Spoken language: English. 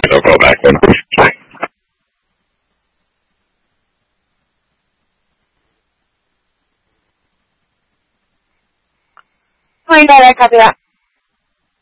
It'll go back when we say. Hi, Dad, I copy that.